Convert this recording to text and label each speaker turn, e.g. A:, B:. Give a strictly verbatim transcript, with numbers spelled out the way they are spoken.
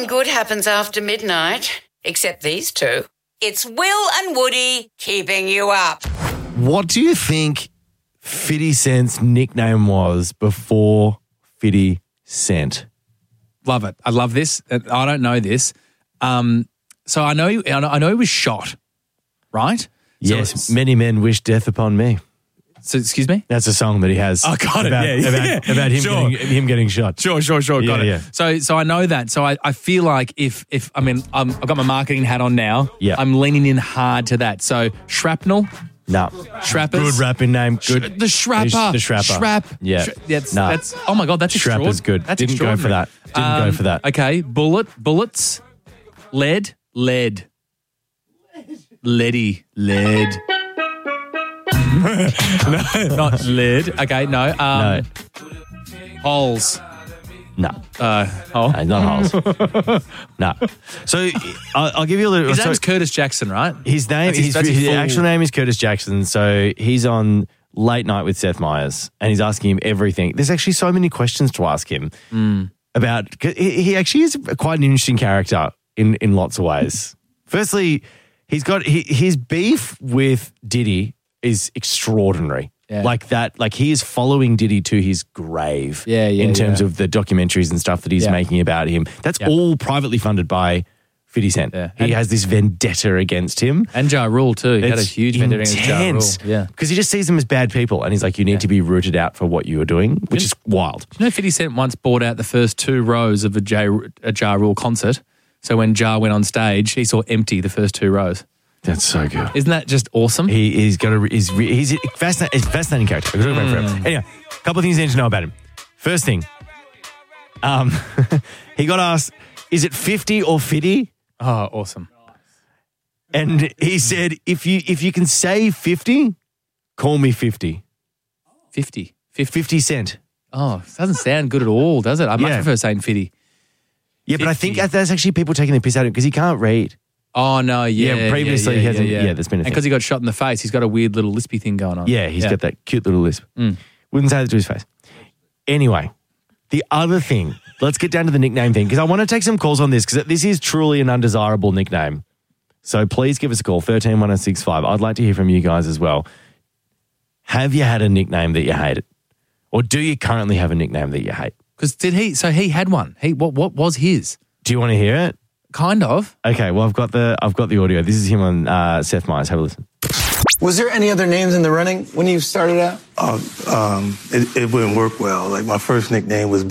A: Nothing good happens after midnight, except these two. It's Will and Woody keeping you up.
B: What do you think fifty Cent's nickname was before fifty Cent?
C: Love it. I love this. I don't know this. Um, so I know, I know I know he was shot, right?
B: Yes,
C: so
B: many men wish death upon me.
C: So, excuse me?
B: That's a song that he has.
C: Oh, got
B: about,
C: it. Yeah,
B: about,
C: yeah.
B: about him,
C: Sure.
B: getting, him getting shot.
C: Sure, sure, sure. Got
B: Yeah,
C: it.
B: yeah.
C: So, so I know that. So I, I feel like if, if I mean, I'm, I've got my marketing hat on now.
B: Yeah.
C: I'm leaning in hard to that. So shrapnel,
B: No.
C: Schrappers.
B: Good rapping name. Good.
C: Sh- the Shrapper.
B: The Shrapper.
C: Shrap.
B: Yeah.
C: Sh- that's,
B: Nah.
C: that's, oh my God, that's
B: Shrapper's
C: extraordinary.
B: good.
C: That's
B: Didn't go for that.
C: extraordinary.
B: Didn't go
C: Um,
B: for that.
C: Okay, bullet, bullets, lead, lead. Leady, lead. No, not lead. Okay, no. Um,
B: No.
C: Holes.
B: No.
C: Uh, hole.
B: No, not holes. No. So I'll, I'll give you a little.
C: His
B: so
C: name's Curtis Jackson, right?
B: His name,
C: That's his-
B: his,
C: that's his
B: his
C: full-
B: actual name is Curtis Jackson. So he's on Late Night with Seth Meyers, and he's asking him everything. There's actually so many questions to ask him
C: Mm.
B: about. 'Cause he, he actually is quite an interesting character in in lots of ways. Firstly, he's got he, his beef with Diddy is extraordinary.
C: Yeah.
B: Like that, like he is following Diddy to his grave.
C: Yeah, yeah,
B: In terms
C: yeah.
B: of the documentaries and stuff that he's
C: Yeah.
B: making about him. That's
C: Yeah.
B: all privately funded by fifty Cent.
C: Yeah.
B: He
C: And-
B: has this vendetta against him.
C: And Ja Rule too. He had a
B: It's
C: huge vendetta against Ja Rule.
B: intense.
C: Yeah.
B: Because he just sees them as bad people and he's like, you need to be rooted out for what you are doing, which is wild.
C: You know, fifty Cent once bought out the first two rows of a, J, a Ja Rule concert. So when Ja went on stage, he saw empty the first two rows.
B: That's so good.
C: Isn't that just awesome?
B: He, he's got a, he's, re- he's a fascinating, he's a fascinating character. I've got to talk about him
C: Mm.
B: forever. Anyway, a couple of things you need to know about him. First thing, um, he got asked, is it fifty or fifty?
C: Oh, awesome.
B: And he said, if you if you can say fifty, call me fifty.
C: fifty. fifty.
B: fifty Cent.
C: Oh, it doesn't sound good at all, does it? I much
B: Yeah.
C: prefer saying fifty.
B: Yeah, but I think
C: fifty.
B: that's actually people taking the piss out of him because he can't read.
C: Oh, no, yeah.
B: Yeah, previously
C: yeah,
B: he hasn't-
C: Yeah,
B: yeah, there's been a
C: And
B: thing.
C: because he got shot in the face, he's got a weird little lispy thing going on.
B: Yeah, he's got that cute little lisp.
C: Mm.
B: Wouldn't say that to his face. Anyway, the other thing, let's get down to the nickname thing because I want to take some calls on this because this is truly an undesirable nickname. So please give us a call, one three one oh six five. I'd like to hear from you guys as well. Have you had a nickname that you hated? Or do you currently have a nickname that you hate?
C: Because did he, so he had one. He, what, what was his?
B: Do you want to hear it?
C: Kind of.
B: Okay, well, I've got the I've got the audio. This is him on uh, Seth Meyers. Have a listen.
D: Was there any other names in the running when you started out?
E: Uh, um, it, it wouldn't work well. Like my first nickname was